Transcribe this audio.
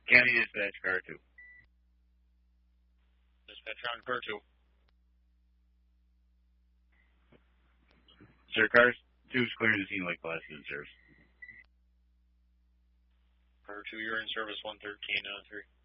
County Dispatch, car 2. Dispatch on car 2. Sir, car 2 is clearing the scene like class in service. Car 2, you're in service 113 on 3.